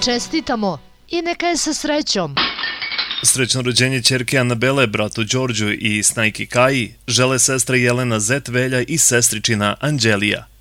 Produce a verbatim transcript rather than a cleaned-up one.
Čestitamo i neka je sa srećom. Srećno rođenje ćerke Anabele, bratu Đorđu i snajki Kaji žele sestre Jelena Zet, Velja i sestričina Anđelija.